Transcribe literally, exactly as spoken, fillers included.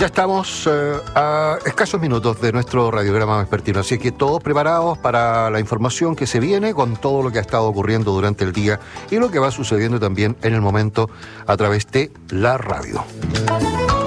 Ya estamos eh, a escasos minutos de nuestro radiograma vespertino, así que todos preparados para la información que se viene con todo lo que ha estado ocurriendo durante el día y lo que va sucediendo también en el momento a través de la radio.